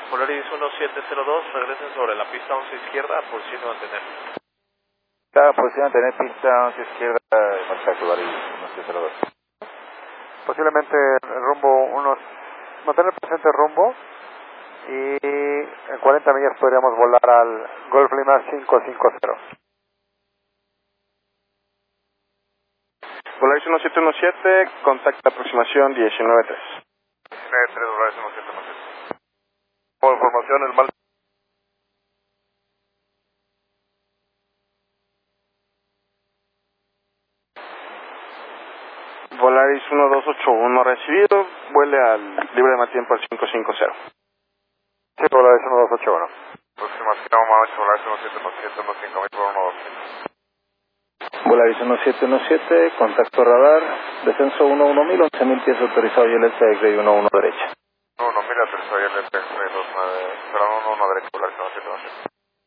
Polaris 1702, regresen sobre la pista 11 izquierda, posición de mantener. Posición de mantener, pista 11 izquierda, contacto Polaris 1702. Posiblemente rumbo mantener presente el rumbo y en 40 millas podríamos volar al Golf Lima 550. Polaris 1717, contacto aproximación 193. 193, Polaris 1717. Por formación, el mal. Polaris 1281 recibido, vuele al libre de mal tiempo al 550. Sí, Polaris 1281. Aproximación Mamachi, Polaris 1717, 15000 por 12000. Polaris 1717, contacto radar, descenso 11000, 11000 pies autorizado y el grade 11 derecha. 11000 autorizado y el grade 11 derecha, Polaris 1717.